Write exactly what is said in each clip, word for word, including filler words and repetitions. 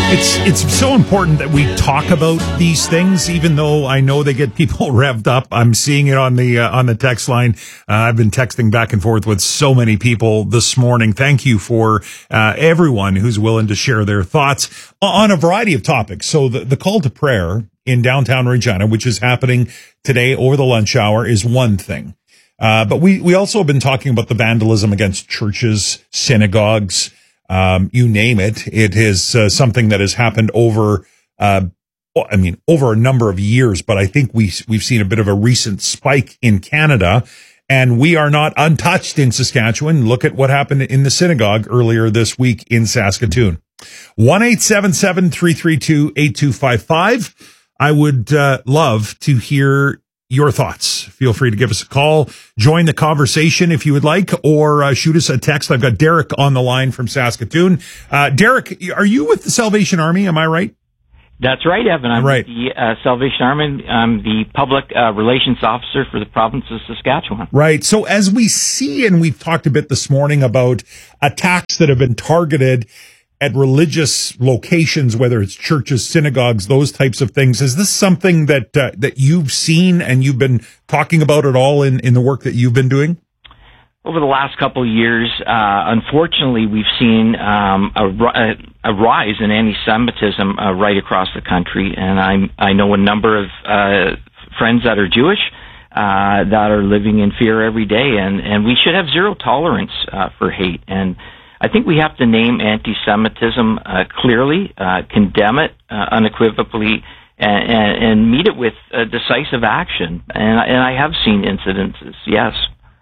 It's it's so important that we talk about these things, even though I know they get people revved up. I'm seeing it on the uh, on the text line. Uh, I've been texting back and forth with so many people this morning. Thank you for uh, everyone who's willing to share their thoughts on a variety of topics. So the, the call to prayer in downtown Regina, which is happening today over the lunch hour, is one thing. Uh, but we, we also have been talking about the vandalism against churches, synagogues, Um, you name it. It is uh, something that has happened over, uh, I mean, over a number of years, but I think we, we've seen a bit of a recent spike in Canada, and we are not untouched in Saskatchewan. Look at what happened in the synagogue earlier this week in Saskatoon. one eight seven seven, three three two, eight two five five. I would uh, love to hear your thoughts. Feel free to give us a call, join the conversation if you would like, or uh, shoot us a text. I've got Derek on the line from Saskatoon. Uh, Derek, are you with the Salvation Army? Am I right? That's right, Evan. I'm right. with the uh, Salvation Army. I'm the public uh, relations officer for the province of Saskatchewan. Right. So as we see, and we've talked a bit this morning about attacks that have been targeted at religious locations, whether it's churches, synagogues, those types of things. Is this something that uh, that you've seen and you've been talking about at all in, in the work that you've been doing? Over the last couple of years, uh, unfortunately, we've seen um, a, a rise in anti-Semitism uh, right across the country, and I I know a number of uh, friends that are Jewish uh, that are living in fear every day, and, and we should have zero tolerance uh, for hate. And I think we have to name anti-Semitism uh, clearly, uh, condemn it uh, unequivocally, and, and, and meet it with uh, decisive action. And, and I have seen incidences, yes.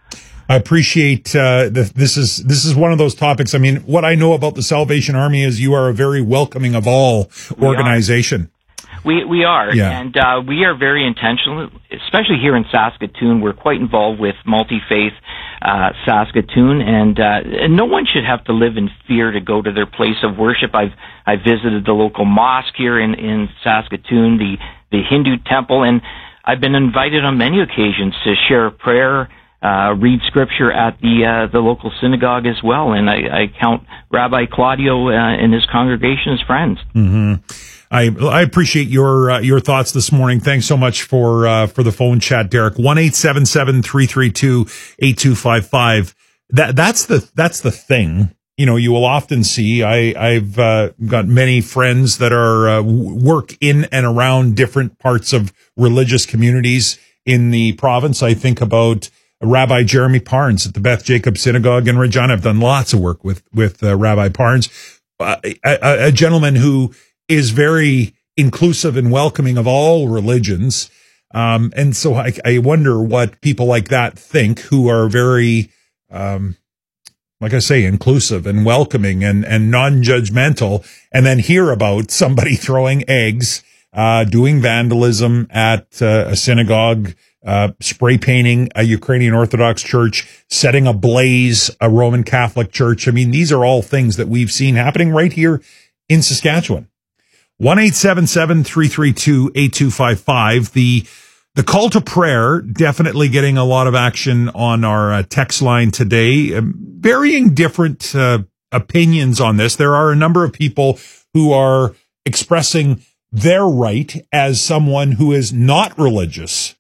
I appreciate uh, the, this is this is one of those topics. I mean, what I know about the Salvation Army is you are a very welcoming of all organization. We we are, yeah. and uh, we are very intentional, especially here in Saskatoon. We're quite involved with multi-faith uh, Saskatoon, and, uh, and no one should have to live in fear to go to their place of worship. I've I visited the local mosque here in, in Saskatoon, the, the Hindu temple, and I've been invited on many occasions to share a prayer, uh, read scripture at the uh, the local synagogue as well, and I, I count Rabbi Claudio uh, and his congregation as friends. Mm-hmm. I I appreciate your uh, your thoughts this morning. Thanks so much for uh, for the phone chat, Derek. one eight seven seven, three three two, eight two five five. That that's the that's the thing. You know, you will often see. I I've uh, got many friends that are uh, work in and around different parts of religious communities in the province. I think about Rabbi Jeremy Parnes at the Beth Jacob Synagogue in Regina. I've done lots of work with with uh, Rabbi Parnes, uh, a, a gentleman who is very inclusive and welcoming of all religions. Um, and so I, I wonder what people like that think, who are very, um, like I say, inclusive and welcoming and, and non-judgmental, and then hear about somebody throwing eggs, uh, doing vandalism at uh, a synagogue, uh, spray painting a Ukrainian Orthodox church, setting ablaze a Roman Catholic church. I mean, these are all things that we've seen happening right here in Saskatchewan. one eight seven seven, three three two, eight two five five. The the call to prayer definitely getting a lot of action on our uh, text line today. Um, varying different uh, opinions on this. There are a number of people who are expressing their right as someone who is not religious,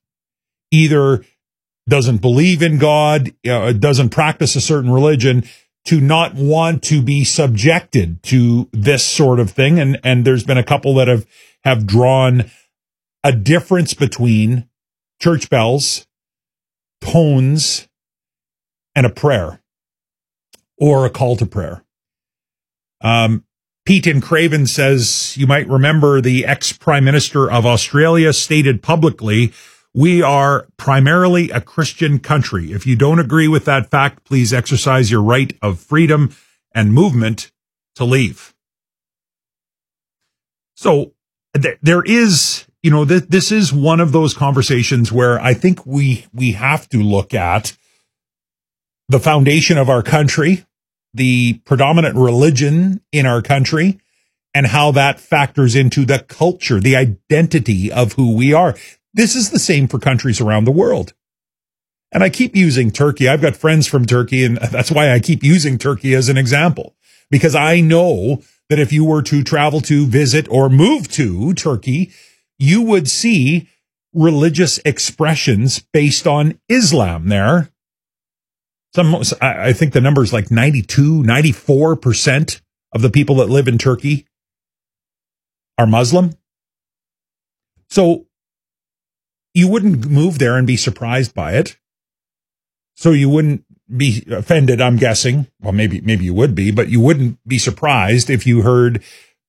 either doesn't believe in God, uh, doesn't practice a certain religion, to not want to be subjected to this sort of thing. And, and there's been a couple that have, have drawn a difference between church bells, tones, and a prayer or a call to prayer. Um, Pete in Craven says, you might remember the ex-Prime Minister of Australia stated publicly, we are primarily a Christian country. If you don't agree with that fact, please exercise your right of freedom and movement to leave. So th- there is, you know, th- this is one of those conversations where I think we, we have to look at the foundation of our country, the predominant religion in our country, and how that factors into the culture, the identity of who we are. This is the same for countries around the world. And I keep using Turkey. I've got friends from Turkey, and that's why I keep using Turkey as an example, because I know that if you were to travel to, visit, or move to Turkey, you would see religious expressions based on Islam there. Some, I think the number is like ninety-two, ninety-four percent of the people that live in Turkey are Muslim. So you wouldn't move there and be surprised by it. So you wouldn't be offended, I'm guessing. Well, maybe, maybe you would be, but you wouldn't be surprised if you heard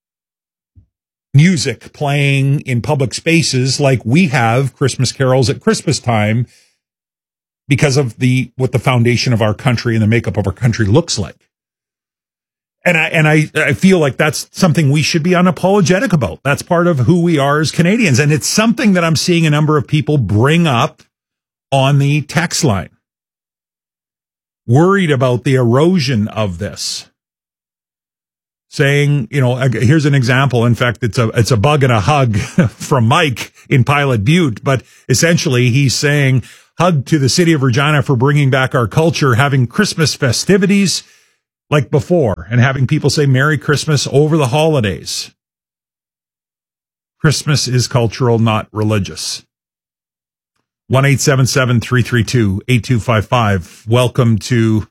music playing in public spaces like we have Christmas carols at Christmas time because of the, what the foundation of our country and the makeup of our country looks like. And I, and I, I feel like that's something we should be unapologetic about. That's part of who we are as Canadians. And it's something that I'm seeing a number of people bring up on the text line. Worried about the erosion of this. Saying, you know, here's an example. In fact, it's a, it's a bug and a hug from Mike in Pilot Butte. But essentially he's saying, hug to the city of Regina for bringing back our culture, having Christmas festivities like before, and having people say Merry Christmas over the holidays. Christmas is cultural, not religious. one eight seven seven, three three two, eight two five five. Welcome to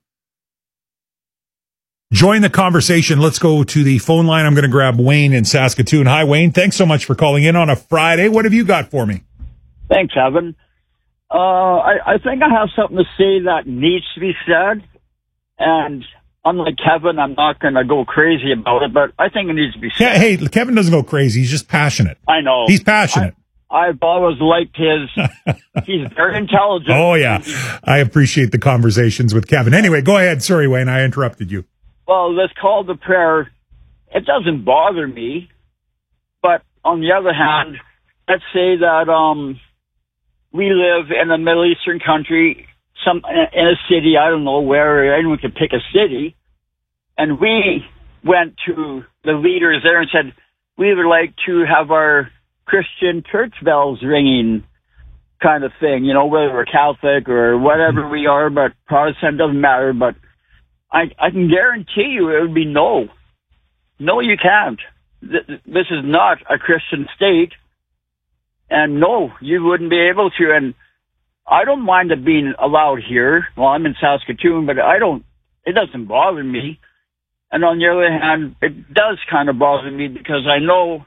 join the conversation. Let's go to the phone line. I'm going to grab Wayne in Saskatoon. Hi, Wayne. Thanks so much for calling in on a Friday. What have you got for me? Thanks, Evan. Uh, I, I think I have something to say that needs to be said. And unlike Kevin, I'm not going to go crazy about it, but I think it needs to be said. Hey, Kevin doesn't go crazy. He's just passionate. I know. He's passionate. I, I've always liked his, he's very intelligent. Oh, yeah. I appreciate the conversations with Kevin. Anyway, go ahead. Sorry, Wayne, I interrupted you. Well, this call to prayer, it doesn't bother me. But on the other hand, let's say that um, we live in a Middle Eastern country, some in a city, I don't know where, anyone could pick a city, and we went to the leaders there and said, we would like to have our Christian church bells ringing kind of thing, you know, whether we're Catholic or whatever we are, but Protestant doesn't matter, but I, I can guarantee you it would be no. No, you can't. Th- this is not a Christian state. And no, you wouldn't be able to. And I don't mind it being allowed here. Well, I'm in Saskatoon, but I don't, it doesn't bother me. And on the other hand, it does kind of bother me because I know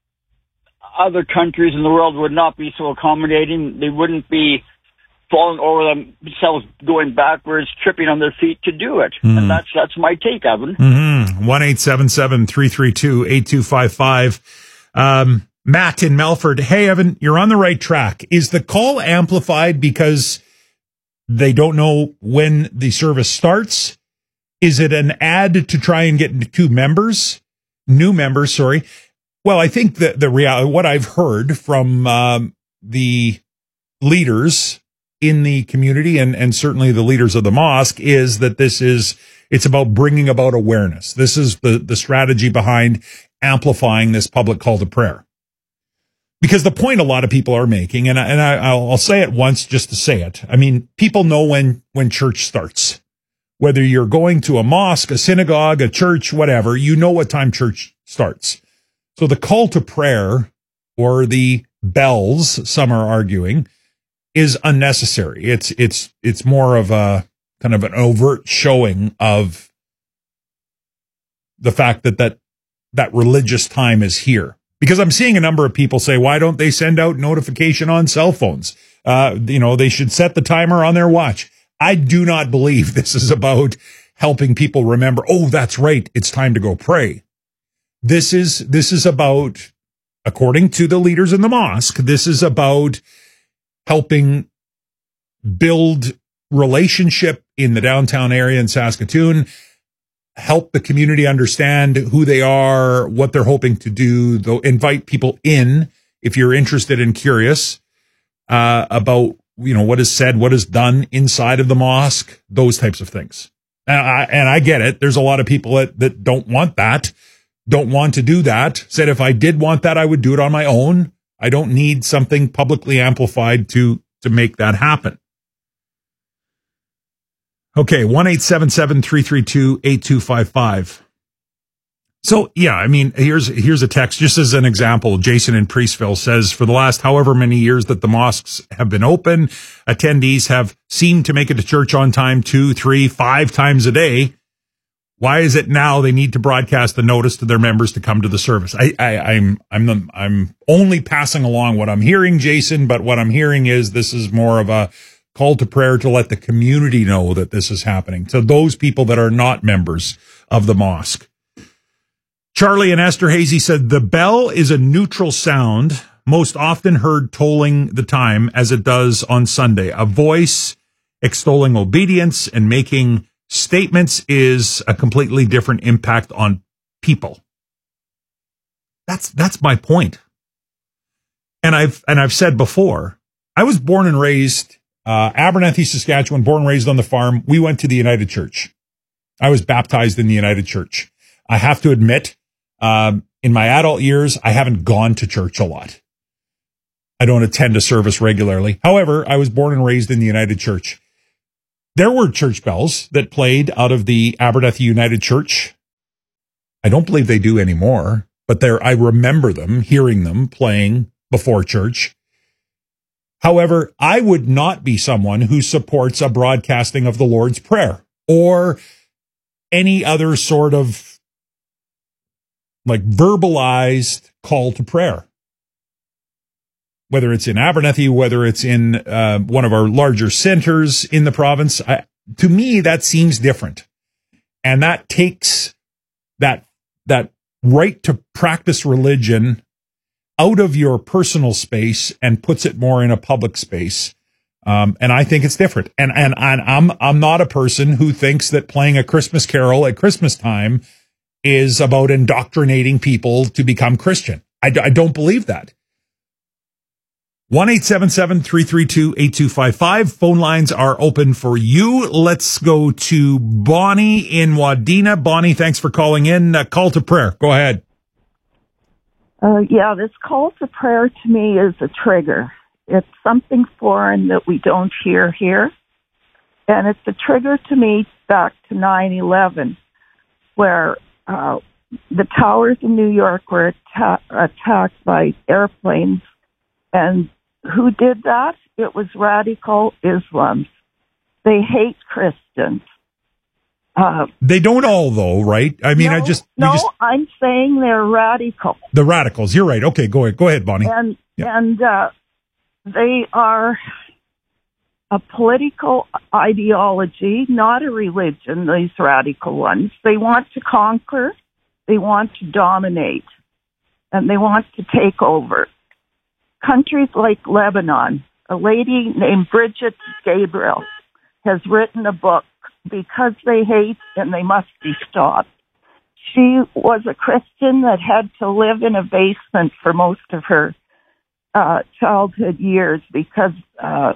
other countries in the world would not be so accommodating. They wouldn't be falling over themselves, going backwards, tripping on their feet to do it. Mm. And that's that's my take, Evan. Mm-hmm. one eight seven seven, three three two, eight two five five. Um, Matt in Melford. Hey, Evan, you're on the right track. Is the call amplified because they don't know when the service starts? Is it an ad to try and get two members, new members, sorry? Well, I think that the reality, what I've heard from um, the leaders in the community and, and certainly the leaders of the mosque is that this is, it's about bringing about awareness. This is the, the strategy behind amplifying this public call to prayer. Because the point a lot of people are making, and, I, and I, I'll, I'll say it once just to say it. I mean, people know when, when church starts. Whether you're going to a mosque, a synagogue, a church, whatever, you know what time church starts. So the call to prayer, or the bells, some are arguing, is unnecessary. It's, it's, it's more of a kind of an overt showing of the fact that that, that religious time is here. Because I'm seeing a number of people say, why don't they send out notification on cell phones? Uh, you know, they should set the timer on their watch. I do not believe this is about helping people remember, oh, that's right, it's time to go pray. This is, this is about, according to the leaders in the mosque, this is about helping build relationship in the downtown area in Saskatoon, help the community understand who they are, what they're hoping to do, though, invite people in if you're interested and curious uh, about, you know, what is said, what is done inside of the mosque, those types of things. And I, and I get it. There's a lot of people that, that don't want that, don't want to do that. Said if I did want that, I would do it on my own. I don't need something publicly amplified to, to make that happen. Okay, one eight seven seven, three three two, eight two five five. So, yeah, I mean, here's here's a text, just as an example. Jason in Priestville says, for the last however many years that the mosques have been open, attendees have seemed to make it to church on time two, three, five times a day. Why is it now they need to broadcast the notice to their members to come to the service? I, I, I'm I'm the, I'm only passing along what I'm hearing, Jason, but what I'm hearing is this is more of a call to prayer to let the community know that this is happening. To those people that are not members of the mosque. Charlie and Esther Hazy said, the bell is a neutral sound, most often heard tolling the time as it does on Sunday. A voice extolling obedience and making statements is a completely different impact on people. That's, that's my point. And I've, and I've said before, I was born and raised, uh, Abernethy, Saskatchewan, born and raised on the farm. We went to the United Church. I was baptized in the United Church. I have to admit, Um, in my adult years, I haven't gone to church a lot. I don't attend a service regularly. However, I was born and raised in the United Church. There were church bells that played out of the Abernethy United Church. I don't believe they do anymore, but there, I remember them, hearing them playing before church. However, I would not be someone who supports a broadcasting of the Lord's Prayer or any other sort of like verbalized call to prayer, whether it's in Abernethy, whether it's in uh, one of our larger centers in the province. I, to me, that seems different. And that takes that, that right to practice religion out of your personal space and puts it more in a public space. Um, and I think it's different. And, and, and I'm, I'm not a person who thinks that playing a Christmas carol at Christmas time is about indoctrinating people to become Christian. I, I don't believe that. one eight seven seven, three three two, eight two five five. Phone lines are open for you. Let's go to Bonnie in Wadena. Bonnie, thanks for calling in. Uh, call to prayer. Go ahead. Uh, yeah, this call to prayer to me is a trigger. It's something foreign that we don't hear here. And it's a trigger to me back to nine eleven, where Uh, the towers in New York were atta- attacked by airplanes. And who did that? It was radical Islam. They hate Christians. Uh, they don't all, though, right? I mean, no, I just... No, just, I'm saying they're radical. The radicals. You're right. Okay, go ahead. Go ahead, Bonnie. And, yeah. and uh, they are a political ideology, not a religion, these radical ones. They want to conquer, they want to dominate, and they want to take over. Countries like Lebanon, a lady named Bridget Gabriel has written a book, Because They Hate and They Must Be Stopped. She was a Christian that had to live in a basement for most of her uh, childhood years because uh,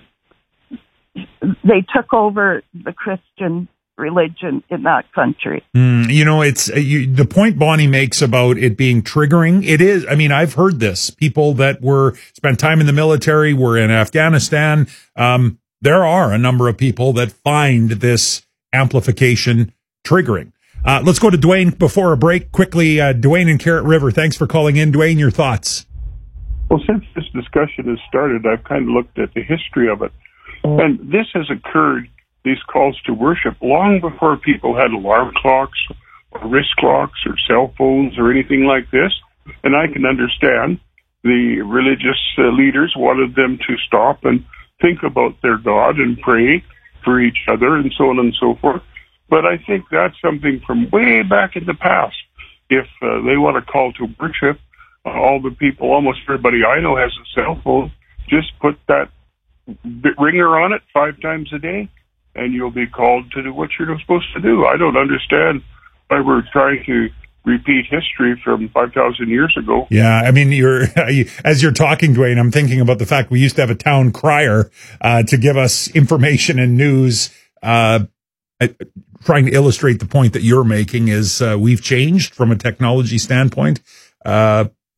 they took over the Christian religion in that country. Mm, you know, it's uh, you, the point Bonnie makes about it being triggering. It is. I mean, I've heard this. People that were spent time in the military, were in Afghanistan. Um, there are a number of people that find this amplification triggering. Uh, let's go to Dwayne before a break. Quickly, uh, Dwayne in Carrot River. Thanks for calling in. Dwayne, your thoughts? Well, since this discussion has started, I've kind of looked at the history of it. And this has occurred, these calls to worship, long before people had alarm clocks or wrist clocks or cell phones or anything like this. And I can understand the religious uh, leaders wanted them to stop and think about their God and pray for each other and so on and so forth. But I think that's something from way back in the past. If uh, they want to call to worship, uh, all the people, almost everybody I know has a cell phone, just put that ringer on it five times a day, and you'll be called to do what you're supposed to do. I don't understand why we're trying to repeat history from five thousand years ago. Yeah, I mean, you're as you're talking, Dwayne, I'm thinking about the fact we used to have a town crier uh, to give us information and news. Uh, I, trying to illustrate the point that you're making is uh, we've changed from a technology standpoint. Uh,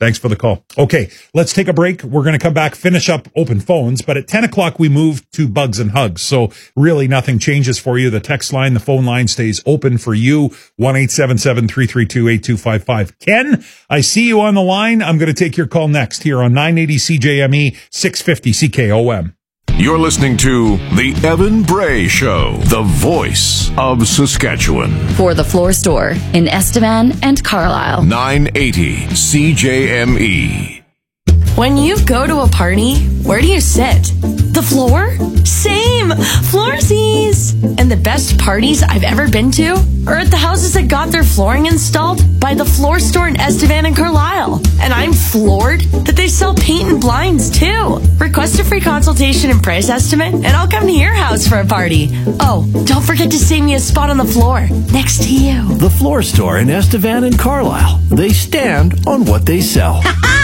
Thanks for the call. Okay, let's take a break. We're going to come back, finish up open phones, but at ten o'clock we move to Bugs and Hugs. So really nothing changes for you. The text line, the phone line stays open for you. one eight seven seven, three three two, eight two five five. Ken, I see you on the line. I'm going to take your call next here on nine eighty C J M E, six fifty C K O M. You're listening to The Evan Bray Show, the voice of Saskatchewan. For the Floor Store in Estevan and Carlisle. nine eighty C J M E. When you go to a party, where do you sit? The floor? Same! Floorsies! And the best parties I've ever been to are at the houses that got their flooring installed by the Floor Store in Estevan and Carlisle. And I'm floored that they sell paint and blinds too. Request a free consultation and price estimate, and I'll come to your house for a party. Oh, don't forget to save me a spot on the floor next to you. The Floor Store in Estevan and Carlisle. They stand on what they sell.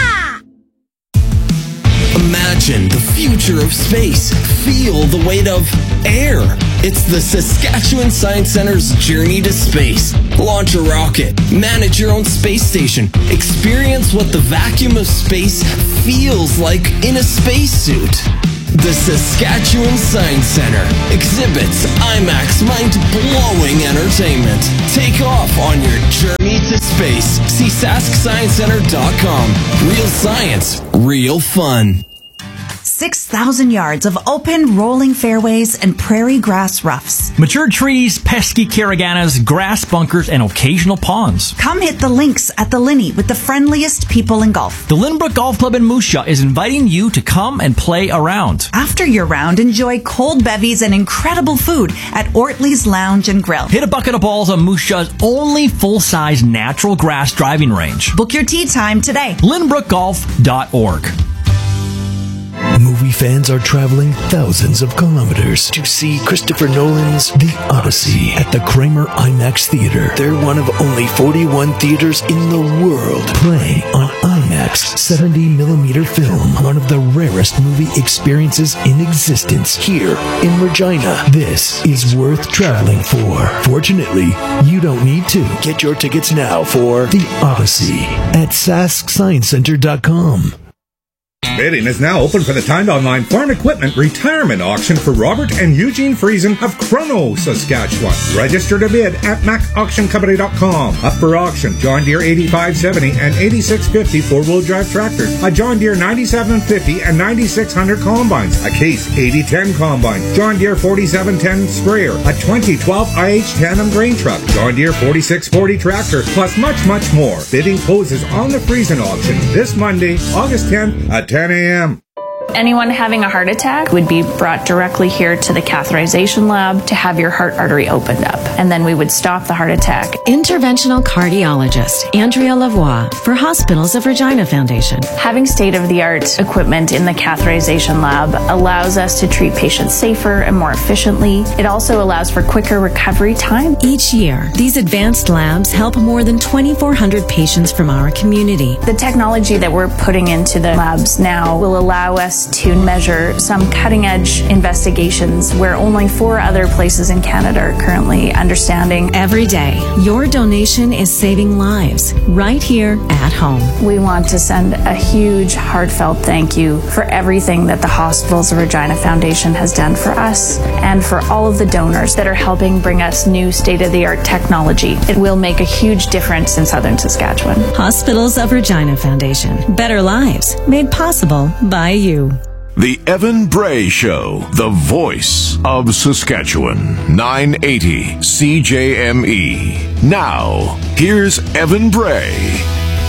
Imagine the future of space. Feel the weight of air. It's the Saskatchewan Science Center's journey to space. Launch a rocket. Manage your own space station. Experience what the vacuum of space feels like in a spacesuit. The Saskatchewan Science Center exhibits IMAX mind-blowing entertainment. Take off on your journey to space. See sask science center dot com. Real science, real fun. six thousand yards of open, rolling fairways and prairie grass roughs. Mature trees, pesky caraganas, grass bunkers, and occasional ponds. Come hit the links at the Linney with the friendliest people in golf. The Lynbrook Golf Club in Moose Jaw is inviting you to come and play around. After your round, enjoy cold bevies and incredible food at Ortley's Lounge and Grill. Hit a bucket of balls on Moose Jaw's only full-size natural grass driving range. Book your tee time today. lynbrook golf dot org. Movie fans are traveling thousands of kilometers to see Christopher Nolan's The Odyssey at the Kramer IMAX Theater. They're one of only forty-one theaters in the world playing on IMAX seventy millimeter film, one of the rarest movie experiences in existence here in Regina. This is worth traveling for. Fortunately, you don't need to. Get your tickets now for The Odyssey at sask science center dot com. Bidding is now open for the timed online farm equipment retirement auction for Robert and Eugene Friesen of Chrono, Saskatchewan. Register to bid at mac auction company dot com. Up for auction, John Deere eighty-five seventy and eighty-six fifty four-wheel drive tractors, a John Deere ninety-seven fifty and ninety-six hundred combines, a Case eighty ten combine, John Deere forty-seven ten sprayer, a twenty twelve I H tandem grain truck, John Deere forty-six forty tractor, plus much, much more. Bidding closes on the Friesen auction this Monday, August tenth at ten a.m. Anyone having a heart attack would be brought directly here to the catheterization lab to have your heart artery opened up, and then we would stop the heart attack. Interventional cardiologist Andrea Lavoie for Hospitals of Regina Foundation. Having state-of-the-art equipment in the catheterization lab allows us to treat patients safer and more efficiently. It also allows for quicker recovery time. Each year, these advanced labs help more than twenty-four hundred patients from our community. The technology that we're putting into the labs now will allow us to measure some cutting-edge investigations where only four other places in Canada are currently understanding. Every day, your donation is saving lives right here at home. We want to send a huge, heartfelt thank you for everything that the Hospitals of Regina Foundation has done for us and for all of the donors that are helping bring us new state-of-the-art technology. It will make a huge difference in southern Saskatchewan. Hospitals of Regina Foundation. Better lives made possible by you. The Evan Bray Show, the voice of Saskatchewan, nine eighty C J M E. Now, here's Evan Bray.